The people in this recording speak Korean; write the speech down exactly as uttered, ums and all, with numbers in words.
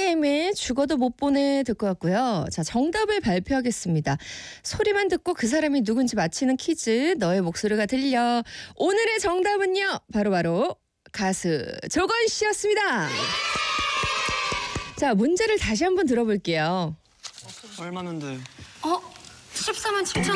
게임에 죽어도 못 보내 듣고 왔고요. 자, 정답을 발표하겠습니다. 소리만 듣고 그 사람이 누군지 맞히는 퀴즈. 너의 목소리가 들려. 오늘의 정답은요. 바로바로 가수 조건 씨였습니다. 자, 문제를 다시 한번 들어볼게요. 얼마는데? 어? 십사만 칠천